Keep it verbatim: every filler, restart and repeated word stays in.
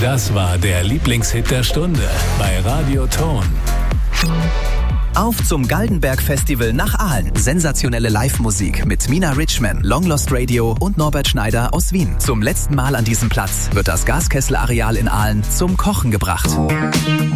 Das war der Lieblingshit der Stunde bei Radio Ton. Auf zum Galdenberg-Festival nach Aalen. Sensationelle Live-Musik mit Mina Richman, Long Lost Radio und Norbert Schneider aus Wien. Zum letzten Mal an diesem Platz wird das Gaskessel-Areal in Aalen zum Kochen gebracht.